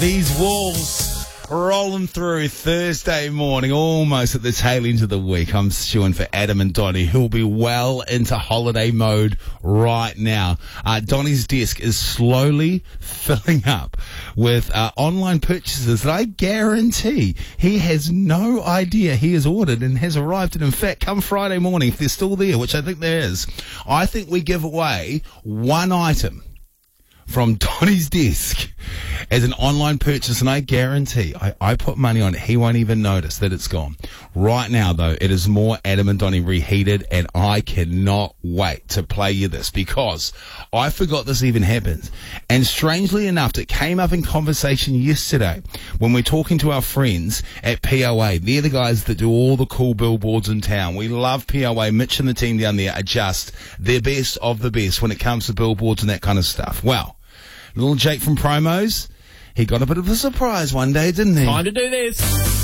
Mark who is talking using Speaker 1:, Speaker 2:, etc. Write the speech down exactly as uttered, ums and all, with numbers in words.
Speaker 1: These walls rolling through Thursday morning, almost at the tail end of the week. I'm stewing for Adam and Donnie, who'll be well into holiday mode right now. Uh, Donnie's desk is slowly filling up with uh, online purchases that I guarantee he has no idea he has ordered and has arrived. And in fact, come Friday morning, if they're still there, which I think there is, I think we give away one item from Donnie's desk as an online purchase, and I guarantee, I, I put money on it, he won't even notice that it's gone. Right now, though, it is more Adam and Donnie Reheated, and I cannot wait to play you this, because I forgot this even happened. And strangely enough, it came up in conversation yesterday when we're talking to our friends at P O A. They're the guys that do all the cool billboards in town. We love P O A. Mitch and the team down there are just their best of the best when it comes to billboards and that kind of stuff. Well, little Jake from Promos, he got a bit of a surprise one day, didn't he?
Speaker 2: Time to do this.